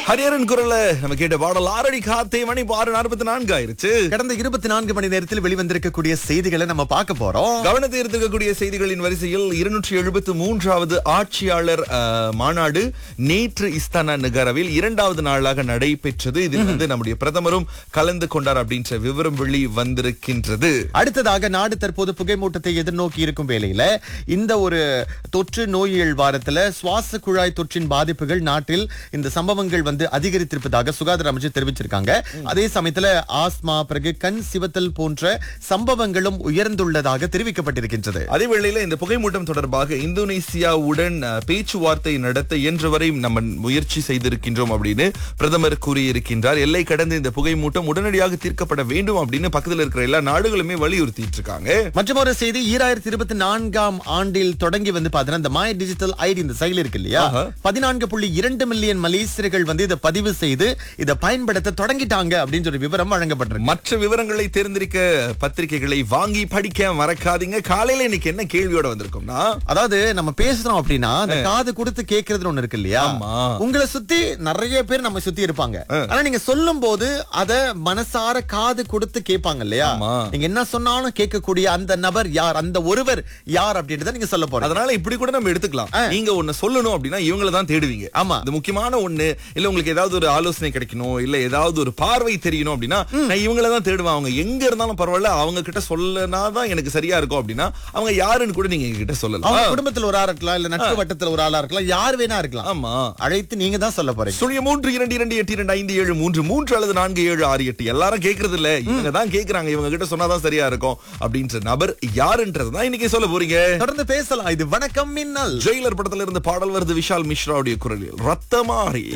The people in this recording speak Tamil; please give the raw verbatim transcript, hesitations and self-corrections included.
ஹரியரன் குரல்ல நம்ம கேட்ட பாடல் ஆறடி காத்தே மணி ஆறு நாற்பத்தி நான்கு ஆயிருச்சு. கடந்த இருபத்தி நான்கு மணி நேரத்தில் வெளிவந்திருக்கக்கூடிய செய்திகளை நம்ம பார்க்க போறோம். கவனத்தை ஈர்த்திருக்கக்கூடிய செய்திகளின் வரிசையில் இருநூற்றி எழுபத்தி மூன்றாவது ஆட்சியாளர் அஹ், மாநாடு நேற்று இஸ்தானா நகரவில் இரண்டாவது நாளாக நடைபெற்றது. இதில் வந்து நம்முடைய பிரதமரும் கலந்து கொண்டார் அப்படின்ற விவரம் வெளி வந்திருக்கின்றது. அடுத்ததாக நாடு தற்போது புகைமூட்டத்தை எதிர்நோக்கி இருக்கும் வேளையில இந்த ஒரு தொற்று நோயியல் வாரத்துல சுவாச குழாய் தொற்றின் பாதிப்புகள் நாட்டில் இந்த சம்பவங்கள் வந்து அதிகரித்திருப்பதாக சுகாதார அமைச்சர் தெரிவிச்சிருக்காங்க. அதே சமயத்துல ஆஸ்மா, பிறகு கண் சிவத்தல் போன்ற சம்பவங்களும் உயர்ந்துள்ளதாக தெரிவிக்கப்பட்டிருக்கின்றது. அதே வேளையில இந்த புகைமூட்டம் தொடர்பாக இந்தோனேசியாவுடன் அஹ், பேச்சுவார்த்தை நடத்த இயன்றவரை நம்ம முயற்சி செய்திருக்கின்றோம் அப்படின்னு பிரதமர் கூறியிருக்கின்றார். எல்லை கடந்து இந்த புகைமூட்டம் உடனடியாக தீர்க்கப்பட வேண்டும் அப்படின்னு பக்கத்தில் இருக்கிற எல்லா நாடுகளுமே வலியுறுத்திட்டு இருக்காங்க. மற்றொரு செய்தி, ஈராயிரத்தி இருபத்தி நான்காம் ஆண்டில் தொடங்கி வந்து பாத்தீங்கன்னா இந்த மை டிஜிட்டல் ஐடி இந்த செயல் இருக்கு இல்லையா, பதினான்கு புள்ளி இரண்டு மில்லியன் மலேசியர்கள் வந்து இதை பதிவு செய்து இதை பயன்படுத்த தொடங்கிட்டாங்க அப்படின்னு ஒரு விவரம் வழங்கப்பட்டிருக்கு. மற்ற விவரங்களை தேர்ந்தெடுக்க பத்திரிகைகளை வாங்கி படிக்க மறக்காதீங்க. காலையில இன்னைக்கு என்ன கேள்வியோட வந்திருக்கோம்னா, அதாவது நம்ம பேசுறோம் அப்படின்னா அந்த காது கொடுத்து கேட்கறது ஒண்ணு இருக்கு இல்லையா, உங்களை சுத்தி நிறைய பேர் நம்ம சுத்தி இருப்பாங்க. ஆனா நீங்க சொல்லும் போது அத மனசார காது கொடுத்து கேட்பாங்க இல்லையா, நீங்க என்ன சொன்னாலும் கேட்கக்கூடிய அந்த நபர் யார், அந்த ஒருவர் யார் அப்படின்றத நீங்க சொல்ல போறீங்க. அதனால இப்படி கூட நம்ம எடுத்துக்கலாம். நீங்க ஒண்ணு சொல்லணும் அப்படின்னா இவங்களை தான் தேடுவீங்க. ஆமா, இது முக்கியமான ஒண்ணு. இல்ல உங்களுக்கு ஏதாவது ஒரு ஆலோசனை கிடைக்கணும், இல்ல ஏதாவது ஒரு பார்வை தெரியணும் அப்படின்னா நான் இவங்களை தான் தேடுவேன். அவங்க எங்க இருந்தாலும் பரவாயில்ல, அவங்க கிட்ட சொல்லனாதான் எனக்கு சரியா இருக்கும் அப்படின்னா அவங்க யாருன்னு கூட நீங்க எங்க கிட்ட சொல்லலாம். அவங்க குடும்பத்துல ஒரு ஆளா இருக்கலாம், இல்ல நட்பு வட்டத்துல ஒரு ஆளா இருக்கலாம், யார் வேணா இருக்கலாம். ஆமா, அழைத்து நீங்க தான் சொல்ல போறீங்க. சுழிய மூன்று இரண்டு இரண்டு எட்டு இரண்டு ஐந்து ஏழு மூன்று மூன்று அல்லது நான்கு ஏழு ஆறு எட்டு. எல்லாரும் கேட்கறது இல்ல, இவங்க தான் கேக்குறாங்க, இவங்க கிட்ட சொன்னாதான் சரியா இருக்கும் அப்படின்ற நபர் யாருன்றதுதான் இன்னைக்கு சொல்ல போறீங்க. தொடர்ந்து பேசலாம். இது வணக்கம் மின்னல். ஜெயிலர் படத்துல இருந்து பாடல் வருது விஷால் மிஸ்ராவுடைய குரலில் ரத்தமாரி.